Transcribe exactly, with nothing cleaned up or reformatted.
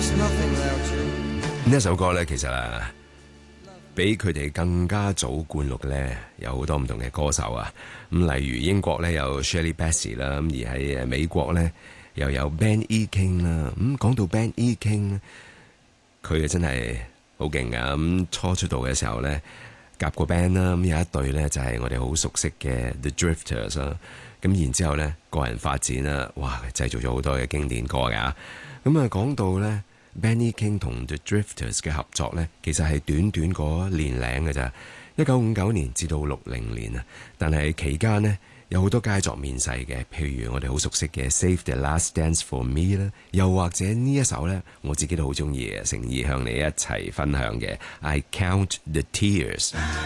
呢一首歌咧，其實啊，比佢哋更加早灌錄咧，有好多唔同嘅歌手啊。咁例如英國咧有 Shirley Bassey 啦，咁而喺誒美國咧又有 Ben E. King 啦。咁講到 Ben E. King，佢啊真係好勁噶。咁初出道嘅時候咧，夾過 band 啦，咁有一隊咧就係我哋好熟悉嘅 The Drifters 啦。咁然之後咧個人發展啦，哇，製造咗好多嘅經典歌噶。咁啊講到咧 Ben E. King 同 The Drifters 嘅合作咧，其實係短短嗰年零嘅咋，一九五九年至到六零年啊。但係期間呢，有好多佳作面世嘅，譬如我哋好熟悉嘅 Save the Last Dance for Me 啦，又或者呢一首咧，我自己都好中意嘅，誠意向你一齊分享嘅 I Count the Tears。